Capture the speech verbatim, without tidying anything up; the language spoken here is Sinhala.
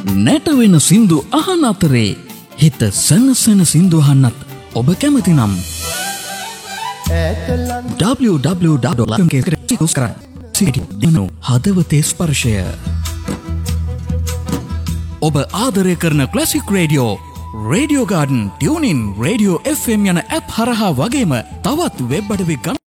නැටවෙන සින්දු අහන අතරේ හිත සනසන සින්දු අහන්නත් ඔබ කැමති නම් w w w dot හදවතේ ස්පර්ශය ඔබ ආදරය කරන classic radio radio garden tuning radio F M යන ඇප් හරහා වගේම තවත් වෙබ් අඩවි